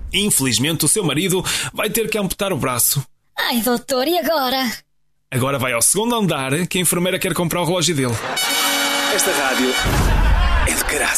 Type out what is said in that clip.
Infelizmente, o seu marido vai ter que amputar o braço. Ai, doutor, e agora? Agora vai ao segundo andar que a enfermeira quer comprar o relógio dele. Esta rádio é de caraças.